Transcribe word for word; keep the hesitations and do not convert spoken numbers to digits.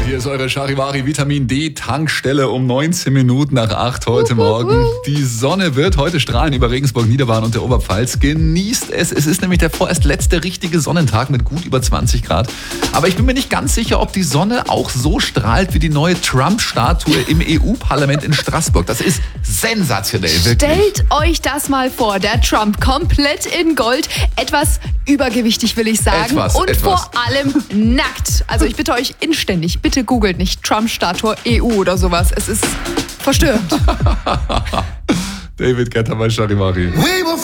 Hier ist eure Charivari Vitamin D Tankstelle um neunzehn Minuten nach acht heute Morgen. Die Sonne wird heute strahlen über Regensburg, Niederbayern und der Oberpfalz. Genießt es. Es ist nämlich der vorerst letzte richtige Sonnentag mit gut über zwanzig Grad. Aber ich bin mir nicht ganz sicher, ob die Sonne auch so strahlt wie die neue Trump-Statue im E U-Parlament in Straßburg. Das ist sensationell, wirklich. Stellt euch das mal vor, der Trump komplett in Gold, etwas übergewichtig, will ich sagen. Etwas, und etwas. vor allem nackt. Also ich bitte euch inständig, bitte googelt nicht Trump-Statue E U oder sowas. Es ist verstörend. David Getter bei Charivari.